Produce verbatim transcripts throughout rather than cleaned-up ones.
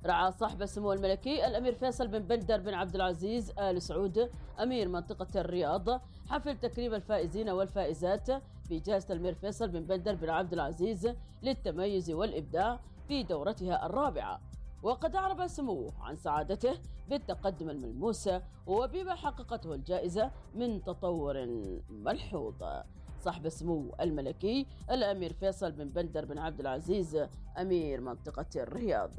رعى صاحب السمو الملكي الأمير فيصل بن بندر بن عبد العزيز آل سعود أمير منطقة الرياض حفل تكريم الفائزين والفائزات بجائزة الأمير فيصل بن بندر بن عبد العزيز للتميز والإبداع في دورتها الرابعة. وقد أعرب سموه عن سعادته بالتقدم الملموس وبما حققته الجائزة من تطور ملحوظ. صاحب السمو الملكي الأمير فيصل بن بندر بن عبد العزيز أمير منطقة الرياض.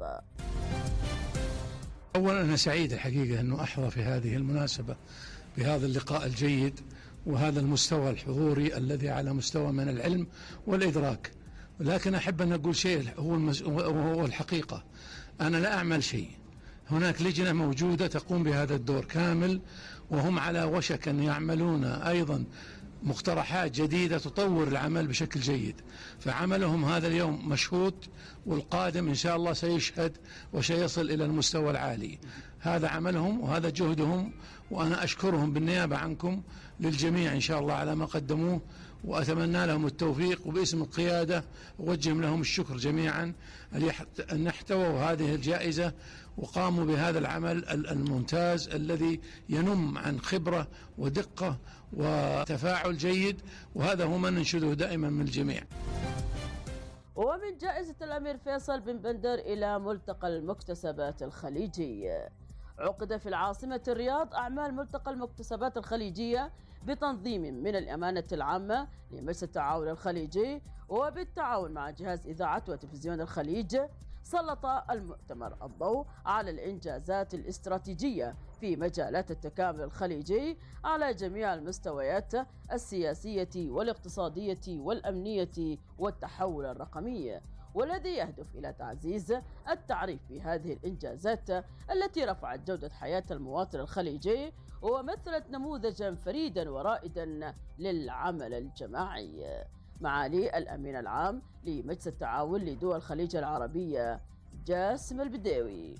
أولا أنا سعيد الحقيقة أنه أحظى في هذه المناسبة بهذا اللقاء الجيد وهذا المستوى الحضوري الذي على مستوى من العلم والإدراك. ولكن أحب أن أقول شيء هو, المز... وهو الحقيقة. أنا لا أعمل شيء، هناك لجنة موجودة تقوم بهذا الدور كامل، وهم على وشك أن يعملون أيضا مقترحات جديدة تطور العمل بشكل جيد. فعملهم هذا اليوم مشهود، والقادم إن شاء الله سيشهد وسيصل إلى المستوى العالي. هذا عملهم وهذا جهدهم، وأنا أشكرهم بالنيابة عنكم للجميع إن شاء الله على ما قدموه، وأتمنى لهم التوفيق، وباسم القيادة أوجه لهم الشكر جميعا أن احتووا هذه الجائزة وقاموا بهذا العمل الممتاز الذي ينم عن خبرة ودقة وتفاعل جيد، وهذا هو ما ننشده دائما من الجميع. ومن جائزة الأمير فيصل بن بندر إلى ملتقى المكتسبات الخليجي. عقد في العاصمة الرياض أعمال ملتقى المكتسبات الخليجية بتنظيم من الأمانة العامة لمجلس التعاون الخليجي وبالتعاون مع جهاز إذاعة وتلفزيون الخليج. سلط المؤتمر الضوء على الإنجازات الاستراتيجية في مجالات التكامل الخليجي على جميع المستويات السياسية والاقتصادية والأمنية والتحول الرقمي، والذي يهدف إلى تعزيز التعريف بهذه الإنجازات التي رفعت جودة حياة المواطن الخليجي ومثلت نموذجا فريدا ورائدا للعمل الجماعي. معالي الأمين العام لمجلس التعاون لدول الخليج العربية جاسم البديوي.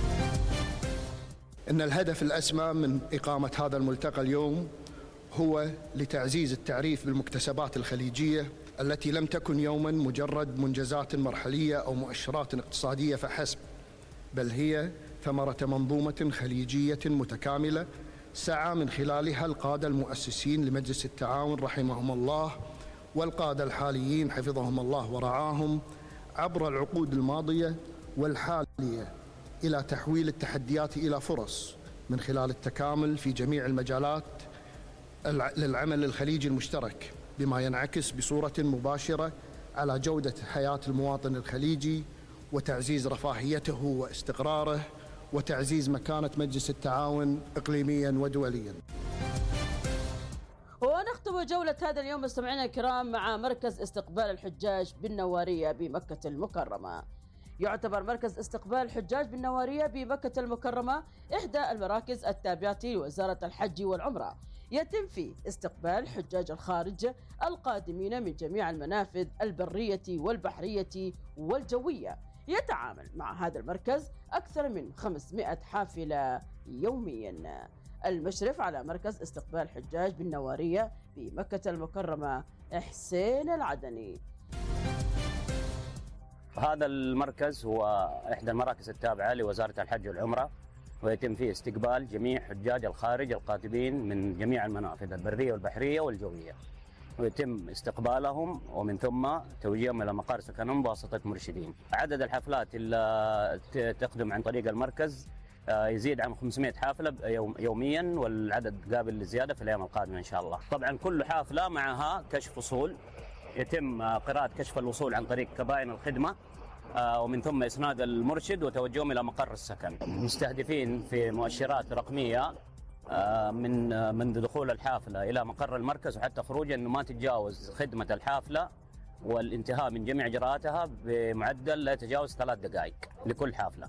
إن الهدف الأسمى من إقامة هذا الملتقى اليوم هو لتعزيز التعريف بالمكتسبات الخليجية التي لم تكن يوما مجرد منجزات مرحلية أو مؤشرات اقتصادية فحسب، بل هي ثمرة منظومة خليجية متكاملة سعى من خلالها القادة المؤسسين لمجلس التعاون رحمهم الله والقادة الحاليين حفظهم الله ورعاهم عبر العقود الماضية والحالية إلى تحويل التحديات إلى فرص من خلال التكامل في جميع المجالات للعمل الخليجي المشترك، بما ينعكس بصورة مباشرة على جودة حياة المواطن الخليجي وتعزيز رفاهيته واستقراره وتعزيز مكانة مجلس التعاون إقليميا ودوليا. ونختم جولة هذا اليوم مستمعينا الكرام مع مركز استقبال الحجاج بالنوارية بمكة المكرمة. يعتبر مركز استقبال الحجاج بالنوارية بمكة المكرمة إحدى المراكز التابعة لوزارة الحج والعمرة، يتم فيه استقبال حجاج الخارج القادمين من جميع المنافذ البرية والبحرية والجوية. يتعامل مع هذا المركز أكثر من خمسمائة حافلة يوميا. المشرف على مركز استقبال الحجاج بالنوارية بمكة المكرمة حسين العدني. هذا المركز هو إحدى المراكز التابعة لوزارة الحج والعمرة، ويتم فيه استقبال جميع حجاج الخارج القادمين من جميع المنافذ البرية والبحرية والجوية، ويتم استقبالهم ومن ثم توجيههم إلى مقار سكنهم بواسطة مرشدين. عدد الحفلات اللي تقدم عن طريق المركز يزيد عن خمسمائة حافلة يوميا، والعدد قابل للزيادة في الأيام القادمة إن شاء الله. طبعا كل حافلة معها كشف وصول، يتم قراءة كشف الوصول عن طريق كباين الخدمة ومن ثم إسناد المرشد وتوجههم إلى مقر السكن. مستهدفين في مؤشرات رقمية من منذ دخول الحافلة إلى مقر المركز وحتى خروجها أنه ما تتجاوز خدمة الحافلة والانتهاء من جميع إجراءاتها بمعدل لا يتجاوز ثلاث دقائق لكل حافلة.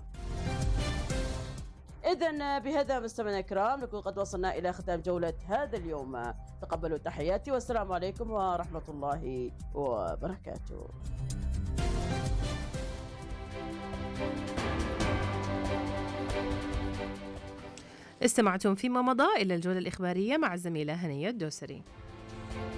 إذن بهذا مستمعينا الكرام نكون قد وصلنا إلى ختام جولة هذا اليوم. تقبلوا تحياتي والسلام عليكم ورحمة الله وبركاته. استمعتم فيما مضى إلى الجولة الإخبارية مع الزميلة هنية الدوسري.